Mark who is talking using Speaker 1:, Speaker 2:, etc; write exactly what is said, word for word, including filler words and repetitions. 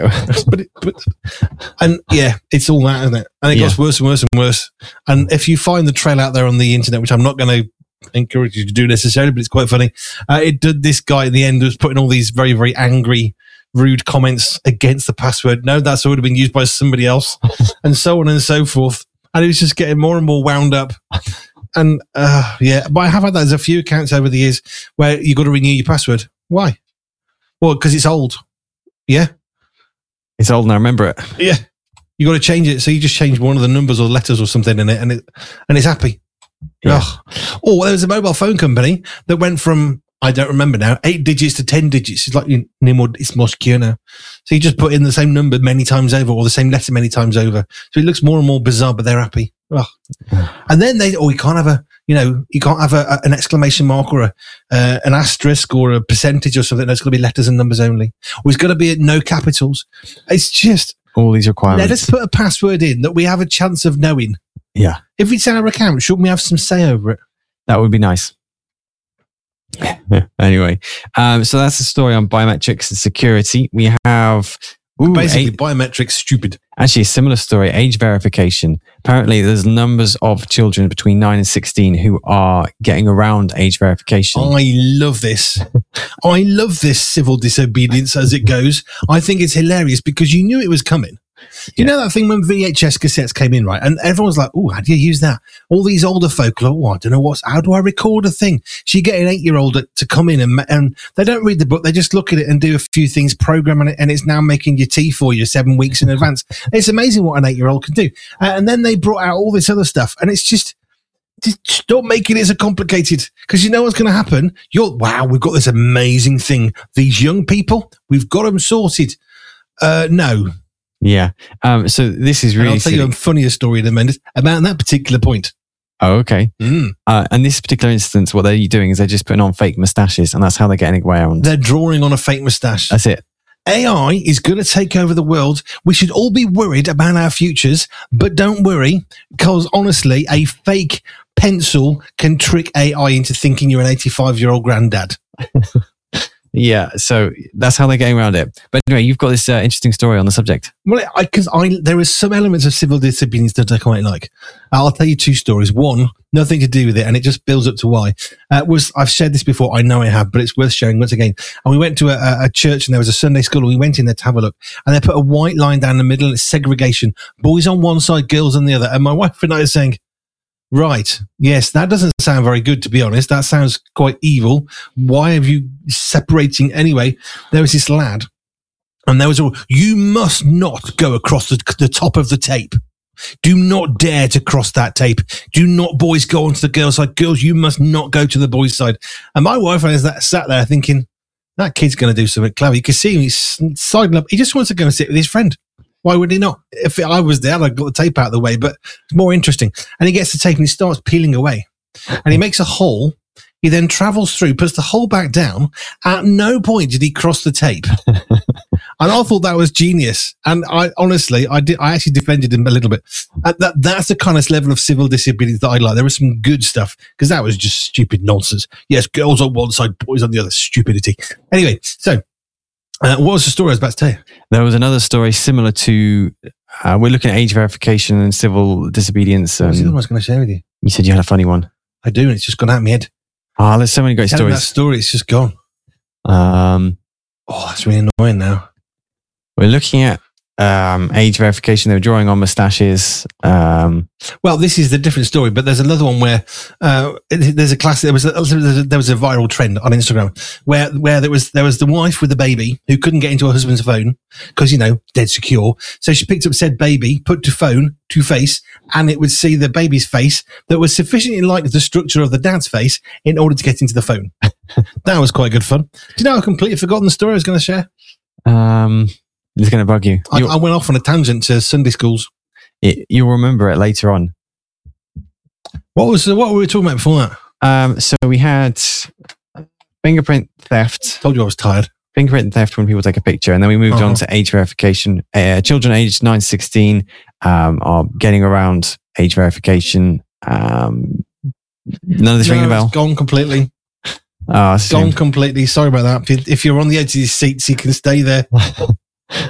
Speaker 1: but, it, but and yeah, it's all that, isn't it? And it
Speaker 2: Yeah.
Speaker 1: gets worse and worse and worse. And if you find the trail out there on the internet, which I'm not going to encourage you to do necessarily, but it's quite funny. Uh, it did. This guy at the end was putting all these very, very angry, rude comments against the password. No, that's already been used by somebody else, and so on and so forth. And he was just getting more and more wound up. And uh, yeah, but I have had that. There's a few accounts over the years where you got to renew your password. Why? Well, because it's old. Yeah,
Speaker 2: It's old and I remember it.
Speaker 1: yeah. You got to change it. So you just change one of the numbers or letters or something in it, and it and it's happy.
Speaker 2: Yeah.
Speaker 1: Ugh. Oh, there was a mobile phone company that went from, I don't remember now, eight digits to ten digits. It's like you know, more, it's more secure now. So you just put in the same number many times over, or the same letter many times over. So it looks more and more bizarre, but they're happy. Ugh. And then they, oh, you can't have a, you know, you can't have a, a, an exclamation mark or a, uh, an asterisk or a percentage or something. It's going to be letters and numbers only. Or it's going to be no capitals. It's just,
Speaker 2: All these requirements.
Speaker 1: let us put a password in that we have a chance of knowing.
Speaker 2: Yeah.
Speaker 1: If it's our account, shouldn't we have some say over it?
Speaker 2: That would be nice. Anyway, um, so that's the story on biometrics and security. We have ooh,
Speaker 1: Basically,
Speaker 2: eight,
Speaker 1: biometrics stupid.
Speaker 2: actually a similar story, age verification. Apparently, there's numbers of children between nine and sixteen who are getting around age verification.
Speaker 1: I love this. I love this civil disobedience as it goes. I think it's hilarious because you knew it was coming. You know that thing when V H S cassettes came in, right? And everyone's like, oh, how do you use that? All these older folk, like, oh, I don't know what's, how do I record a thing? So you get an eight-year-old to come in and, and they don't read the book. They just look at it and do a few things, program it, and it's now making your tea for you seven weeks in advance. It's amazing what an eight-year-old can do. Uh, and then they brought out all this other stuff, and it's just, just stop making it so complicated, because you know what's going to happen. You're, wow, we've got this amazing thing. These young people, we've got them sorted. Uh, no.
Speaker 2: Yeah. Um, so this is
Speaker 1: And
Speaker 2: really
Speaker 1: I'll tell you a funnier story in a minute about that particular point.
Speaker 2: Oh, okay.
Speaker 1: Mm.
Speaker 2: Uh, and this particular instance, what they're doing is they're just putting on fake mustaches, and that's how they're getting around.
Speaker 1: They're drawing on a fake moustache.
Speaker 2: That's it.
Speaker 1: A I is going to take over the world. We should all be worried about our futures, but don't worry, because honestly, a fake pencil can trick A I into thinking you're an eighty-five-year-old granddad.
Speaker 2: Yeah. So that's how they're getting around it. But anyway, you've got this uh, interesting story on the subject.
Speaker 1: Well, because I, I, there are some elements of civil disobedience that I quite like. I'll tell you two stories. One, nothing to do with it, and it just builds up to why. Uh, was I've shared this before? I know I have, but it's worth sharing once again. And we went to a, a church, and there was a Sunday school, and we went in there to have a look. And they put a white line down the middle, and it's segregation: boys on one side, girls on the other. And my wife and I are saying, right, yes, that doesn't sound very good, to be honest. That sounds quite evil. Why have you separating anyway? There was this lad, and there was all, you must not go across the, the top of the tape. Do not dare to cross that tape. Do not, boys, go onto the girls' side. Girls, you must not go to the boys' side. And my wife and I that sat there thinking, that kid's going to do something clever. You can see him, he's sidling up. He just wants to go and sit with his friend. Why would he not? If I was there, I'd got the tape out of the way, but it's more interesting. And he gets the tape and he starts peeling away. And he makes a hole. He then travels through, puts the hole back down. At no point did he cross the tape. And I thought that was genius. And I honestly, I did, I actually defended him a little bit. Uh, that, that's the kind of level of civil disobedience that I like. There was some good stuff, because that was just stupid nonsense. Yes, girls on one side, boys on the other. Stupidity. Anyway, so Uh, what was the story I was about to tell you?
Speaker 2: There was another story similar to, uh, we're looking at age verification and civil disobedience.
Speaker 1: What was the
Speaker 2: Um,
Speaker 1: other one I was going to share with you?
Speaker 2: you said you had a funny one.
Speaker 1: I do, and it's just gone out of my head.
Speaker 2: Ah, there's so many great
Speaker 1: Telling that
Speaker 2: stories.
Speaker 1: story, it's just gone.
Speaker 2: Um,
Speaker 1: Oh, that's really annoying now.
Speaker 2: we're looking at um, age verification. They were drawing on mustaches. Um,
Speaker 1: Well, this is the different story, but there's another one where uh, there's a class. There was a, there was a viral trend on Instagram where where there was there was the wife with the baby who couldn't get into her husband's phone because, you know, dead secure. So she picked up said baby, put to phone to face, and it would see the baby's face that was sufficiently like the structure of the dad's face in order to get into the phone. That was quite good fun. Do you know, I completely forgotten the story I was going to share.
Speaker 2: um, it's going to bug you.
Speaker 1: I,
Speaker 2: You'll,
Speaker 1: I went off on a tangent to Sunday schools.
Speaker 2: it, you'll remember it later on.
Speaker 1: What was the, what were we talking about before that?
Speaker 2: Um, so we had fingerprint theft.
Speaker 1: Told you I was tired.
Speaker 2: Fingerprint theft when people take a picture, and then we moved
Speaker 1: Uh-huh.
Speaker 2: on to age verification. Uh, children aged nine to sixteen um, are getting around age verification. Um, none of this
Speaker 1: No,
Speaker 2: ringing a bell.
Speaker 1: it's gone completely.
Speaker 2: Oh, it's a
Speaker 1: Gone
Speaker 2: shame.
Speaker 1: completely. Sorry about that. If you're on the edge of these seats, you can stay there.